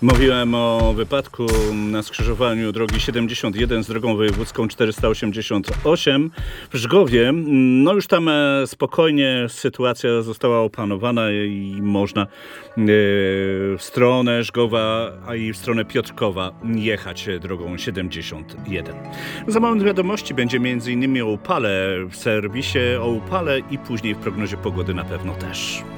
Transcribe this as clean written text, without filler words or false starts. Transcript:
Mówiłem o wypadku na skrzyżowaniu drogi 71 z drogą wojewódzką 488 w Żgowie. No już tam spokojnie sytuacja została opanowana i można w stronę Żgowa, a i w stronę Piotrkowa jechać drogą 71. Za moment wiadomości będzie m.in. o upale w serwisie, o upale i później w prognozie pogody na pewno też.